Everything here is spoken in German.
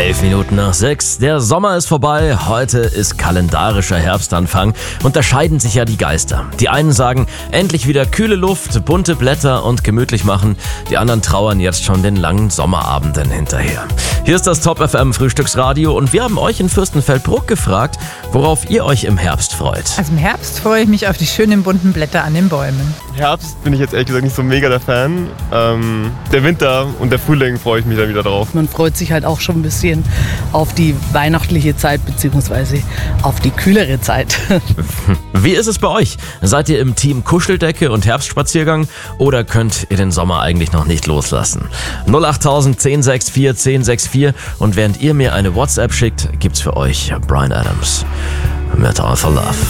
11:11. Der Sommer ist vorbei, heute ist kalendarischer Herbstanfang und da scheiden sich ja die Geister. Die einen sagen, endlich wieder kühle Luft, bunte Blätter und gemütlich machen. Die anderen trauern jetzt schon den langen Sommerabenden hinterher. Hier ist das Top FM Frühstücksradio und wir haben euch in Fürstenfeldbruck gefragt, worauf ihr euch im Herbst freut. Also im Herbst freue ich mich auf die schönen bunten Blätter an den Bäumen. Herbst bin ich jetzt ehrlich gesagt nicht so mega der Fan. Der Winter und der Frühling freue ich mich dann wieder drauf. Man freut sich halt auch schon ein bisschen auf die weihnachtliche Zeit bzw. auf die kühlere Zeit. Wie ist es bei euch? Seid ihr im Team Kuscheldecke und Herbstspaziergang oder könnt ihr den Sommer eigentlich noch nicht loslassen? 08000 1064 1064 und während ihr mir eine WhatsApp schickt, gibt's für euch Bryan Adams mit All for Love.